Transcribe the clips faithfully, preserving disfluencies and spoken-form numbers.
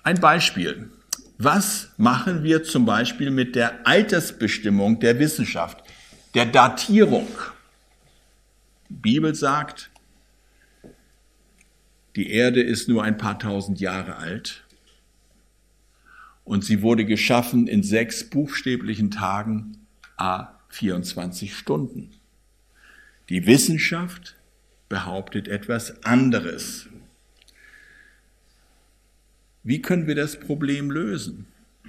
Ein Beispiel. Was machen wir zum Beispiel mit der Altersbestimmung der Wissenschaft, der Datierung? Die Bibel sagt, die Erde ist nur ein paar tausend Jahre alt und sie wurde geschaffen in sechs buchstäblichen Tagen à vierundzwanzig Stunden. Die Wissenschaft behauptet etwas anderes. Wie können wir das Problem lösen?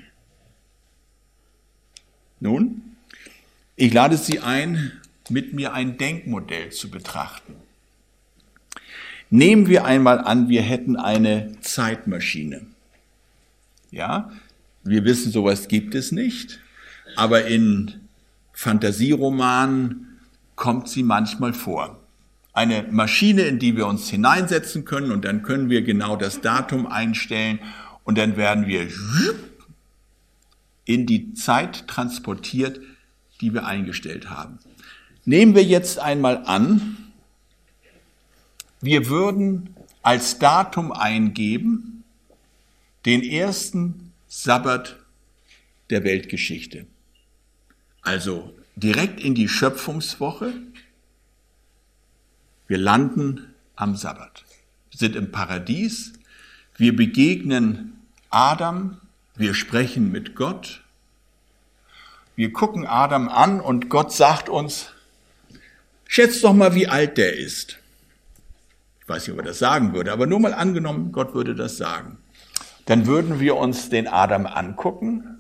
Nun, ich lade Sie ein, mit mir ein Denkmodell zu betrachten. Nehmen wir einmal an, wir hätten eine Zeitmaschine. Ja, wir wissen, sowas gibt es nicht, aber in Fantasieromanen kommt sie manchmal vor. Eine Maschine, in die wir uns hineinsetzen können und dann können wir genau das Datum einstellen und dann werden wir in die Zeit transportiert, die wir eingestellt haben. Nehmen wir jetzt einmal an, wir würden als Datum eingeben den ersten Sabbat der Weltgeschichte. Also direkt in die Schöpfungswoche. Wir landen am Sabbat. Wir sind im Paradies. Wir begegnen Adam. Wir sprechen mit Gott. Wir gucken Adam an und Gott sagt uns, schätzt doch mal, wie alt der ist. Ich weiß nicht, ob er das sagen würde, aber nur mal angenommen, Gott würde das sagen. Dann würden wir uns den Adam angucken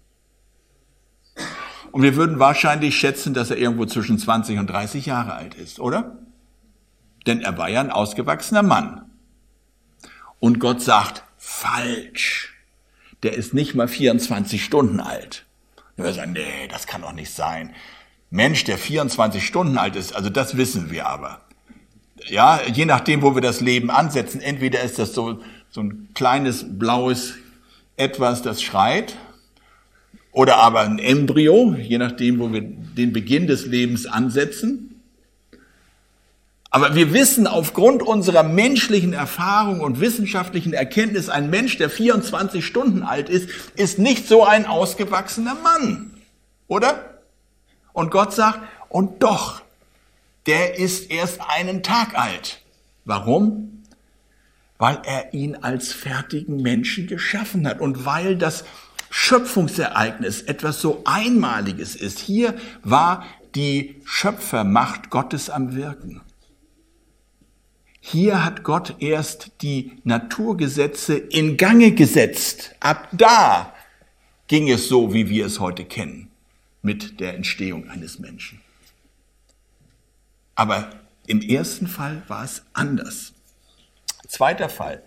und wir würden wahrscheinlich schätzen, dass er irgendwo zwischen zwanzig und dreißig Jahre alt ist, oder? Denn er war ja ein ausgewachsener Mann. Und Gott sagt, falsch. Der ist nicht mal vierundzwanzig Stunden alt. Und wir sagen, nee, das kann doch nicht sein. Mensch, der vierundzwanzig Stunden alt ist, also das wissen wir aber. Ja, je nachdem, wo wir das Leben ansetzen, entweder ist das so, so ein kleines blaues Etwas, das schreit, oder aber ein Embryo, je nachdem, wo wir den Beginn des Lebens ansetzen. Aber wir wissen aufgrund unserer menschlichen Erfahrung und wissenschaftlichen Erkenntnis, ein Mensch, der vierundzwanzig Stunden alt ist, ist nicht so ein ausgewachsener Mann, oder? Und Gott sagt, und doch, der ist erst einen Tag alt. Warum? Weil er ihn als fertigen Menschen geschaffen hat und weil das Schöpfungsereignis etwas so Einmaliges ist. Hier war die Schöpfermacht Gottes am Wirken. Hier hat Gott erst die Naturgesetze in Gange gesetzt. Ab da ging es so, wie wir es heute kennen, mit der Entstehung eines Menschen. Aber im ersten Fall war es anders. Zweiter Fall.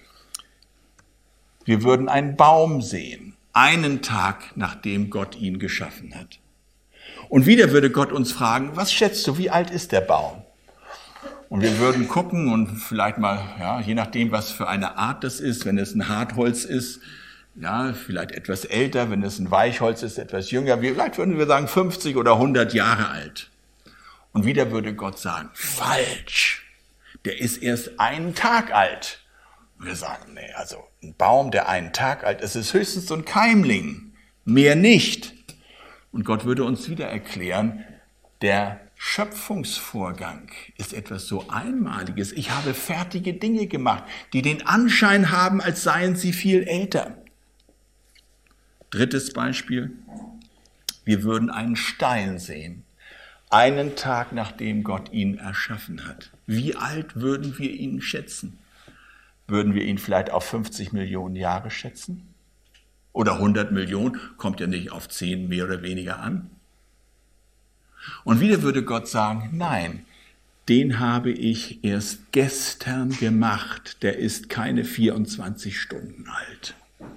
Wir würden einen Baum sehen, einen Tag, nachdem Gott ihn geschaffen hat. Und wieder würde Gott uns fragen, was schätzt du, wie alt ist der Baum? Und wir würden gucken und vielleicht mal, ja, je nachdem, was für eine Art das ist, wenn es ein Hartholz ist, ja, vielleicht etwas älter, wenn es ein Weichholz ist, etwas jünger, vielleicht würden wir sagen fünfzig oder hundert Jahre alt. Und wieder würde Gott sagen, falsch, der ist erst einen Tag alt. Und wir sagen, nee, also ein Baum, der einen Tag alt ist, ist höchstens so ein Keimling, mehr nicht. Und Gott würde uns wieder erklären, der Schöpfungsvorgang ist etwas so Einmaliges. Ich habe fertige Dinge gemacht, die den Anschein haben, als seien sie viel älter. Drittes Beispiel. Wir würden einen Stein sehen, einen Tag nachdem Gott ihn erschaffen hat. Wie alt würden wir ihn schätzen? Würden wir ihn vielleicht auf fünfzig Millionen Jahre schätzen? Oder hundert Millionen? Kommt ja nicht auf zehn mehr oder weniger an. Und wieder würde Gott sagen, nein, den habe ich erst gestern gemacht, der ist keine vierundzwanzig Stunden alt.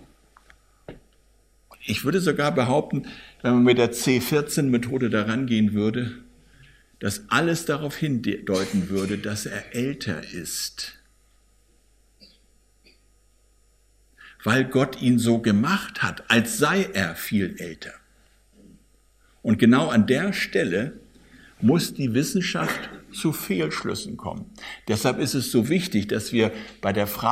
Ich würde sogar behaupten, wenn man mit der C vierzehn Methode daran gehen würde, dass alles darauf hindeuten würde, dass er älter ist. Weil Gott ihn so gemacht hat, als sei er viel älter. Und genau an der Stelle muss die Wissenschaft zu Fehlschlüssen kommen. Deshalb ist es so wichtig, dass wir bei der Frage